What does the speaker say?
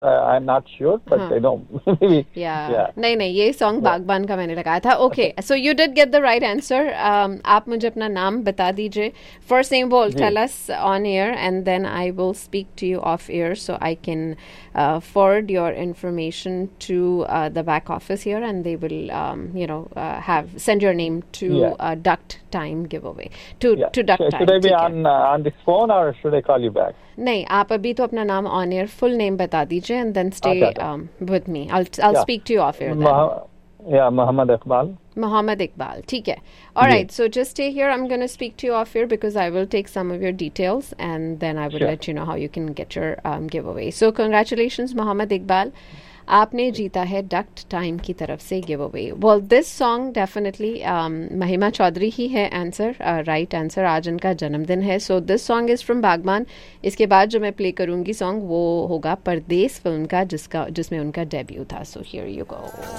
I'm not sure, but हाँ. maybe. या Yeah, नहीं नहीं, ये सॉन्ग yeah. बागबान का मैंने लगाया था. Okay, so you did get the right answer. आप मुझे अपना नाम बता दीजिए. First name will ji. tell us on air and then I will speak to you off air so I can forward your information to the back office here and they will have send your name to Yeah, Duct Time giveaway to yeah. to Duct Should Time. I be ठीक है. on this phone or should I call you back? नहीं, आप अभी तो अपना नाम on air full name बता दीजिए एंड देन स्टे अच्छा, अच्छा. With me. I'll Yeah. speak to you off air then. Yeah, Muhammad Iqbal. Mohammed Iqbal. ठीक है. All ji. right. So just stay here. I'm going to speak to you off here because I will take some of your details and then I will Sure. let you know how you can get your giveaway. So congratulations, Mohammed Iqbal. आपने जीता है duct time की तरफ से give away. Well this song definitely महिमा चौधरी ही है answer, right answer. आज उनका जन्मदिन है. So this song is from बागबान. इसके बाद जो मैं प्ले करूँगी सॉन्ग वो होगा परदेस फिल्म का जिसमें उनका डेब्यू था. So here you go.